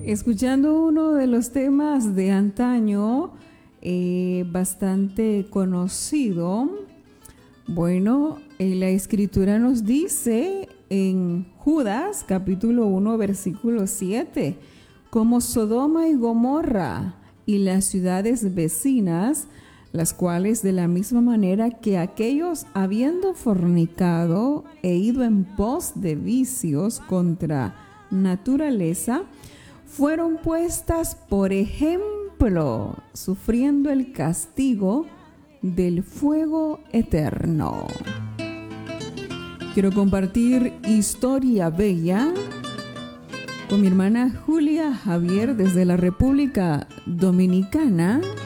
Escuchando uno de los temas de antaño, bastante conocido. Bueno, la escritura nos dice en Judas capítulo 1 versículo 7, como Sodoma y Gomorra y las ciudades vecinas, las cuales de la misma manera que aquellos habiendo fornicado e ido en pos de vicios contra naturaleza, fueron puestas por ejemplo, sufriendo el castigo del fuego eterno. Quiero compartir Historia Bella con mi hermana Julia Javier desde la República Dominicana.